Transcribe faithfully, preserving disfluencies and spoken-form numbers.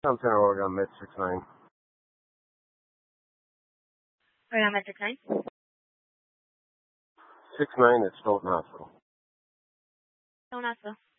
Something Oregon, Med six nine. Oregon Med six nine? six nine at Stoughton Hospital. Stoughton Hospital.